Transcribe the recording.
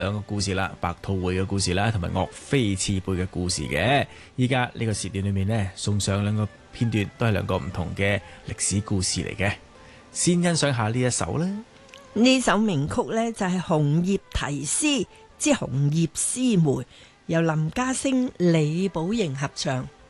兩個故事啦，白兔會嘅故事啦，同埋岳飛刺背嘅故事嘅。依家呢個時段裏面呢，送上兩個片段，都係兩個唔同嘅歷史故事嚟嘅。先欣賞下呢一首啦。 呢首名曲呢，就係《紅葉題詩之紅葉詩梅》，由林家聲、李寶瑩合唱。